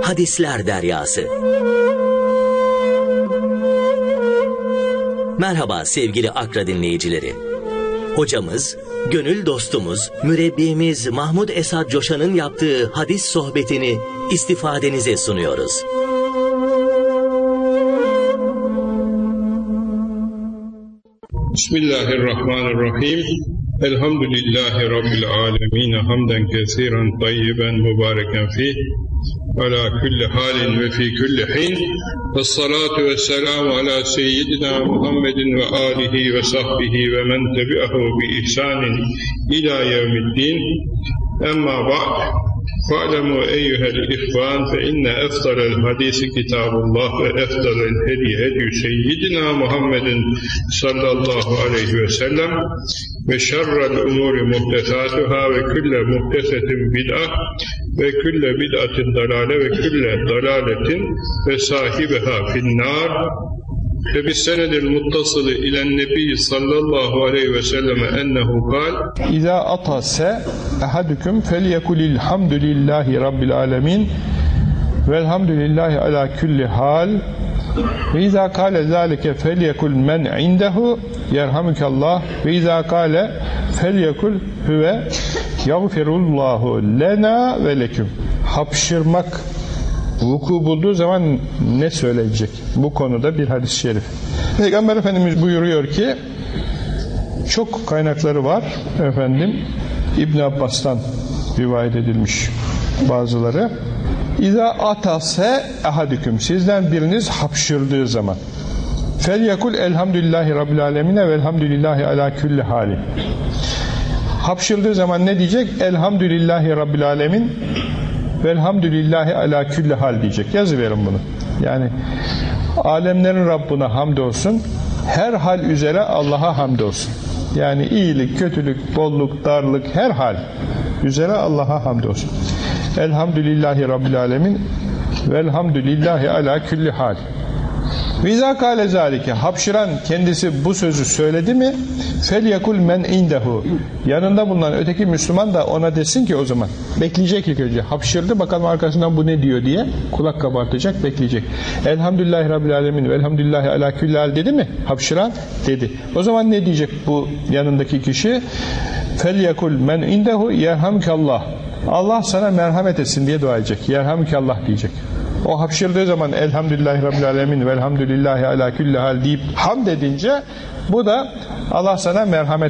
Hadisler Deryası. Merhaba sevgili Akra dinleyicileri. Hocamız, gönül dostumuz, mürebbimiz Mahmud Esad Coşan'ın yaptığı hadis sohbetini istifadenize sunuyoruz. Bismillahirrahmanirrahim. Elhamdülillahi Rabbil alemin. Hamden kesiren tayyiben mübareken fih. Ala kulli halin ve fi kulli hin. Vessalatu vesselamu ala seyyidina Muhammedin ve alihi ve sahbihi ve men tebi'ahu bi ihsanin ila yevmiddin. Emma ba'd. فَاعْلَمُوا اَيُّهَا الْاِخْوَانِ فَاِنَّ اَفْضَلَ الْحَدِيثِ كِتَابُ اللّٰهِ وَاَفْضَلَ الْهَدِيِ هَدِيُ سَيِّدِنَا مُحَمَّدٍ sallallahu aleyhi ve sellem ve şerrel umuri muhtesatuhâ ve külle muhtesetin bid'a ve külle bid'atin dalâle ve külle dalâletin ve sahibiha finnâr ve bis senedil muttasılı ilen nebi sallallahu aleyhi ve selleme ennehu kal İzâ atase ehadüküm felyekulil hamdülillahi rabbil alemin velhamdülillahi ala külli hal ve izâ kâle zâlike felyekul men indehu yerhamükallah ve izâ kâle felyekul huve yagfirullahu lena ve leküm. Hapşırmak vuku bulduğu zaman ne söyleyecek? Bu konuda bir hadis-i şerif. Peygamber Efendimiz buyuruyor ki, çok kaynakları var efendim. İbn Abbas'tan rivayet edilmiş bazıları. İza atase ehadüküm, sizden biriniz hapşırdığı zaman felyekul elhamdülillahi rabbil alemine velhamdülillahi ala külli hali. Hapşırdığı zaman ne diyecek? Elhamdülillahi rabbil alemin velhamdülillahi ala külli hal diyecek. Yazıverin bunu. Yani alemlerin Rabbına hamdolsun, her hal üzere Allah'a hamdolsun. Yani iyilik, kötülük, bolluk, darlık, her hal üzere Allah'a hamdolsun. Elhamdülillahi rabbil alemin velhamdülillahi ala külli hal. Viza kâle zâlike, hapşıran kendisi bu sözü söyledi mi felyekul men indehu, yanında bulunan öteki Müslüman da ona desin ki o zaman bekleyecek ilk önce, hapşırdı bakalım arkasından bu ne diyor diye kulak kabartacak, bekleyecek. Elhamdülillahi rabbil alemin velhamdülillahi ala külli hal dedi mi? Hapşıran dedi. O zaman ne diyecek bu yanındaki kişi? Felyekul men indehu yerhamkallah, Allah sana merhamet etsin diye dua edecek. Yerhamkallah diyecek. O hapşırdığı zaman elhamdülillahi rabbil alemin velhamdülillahi ala külli hal deyip hamd edince bu da Allah sana merhamet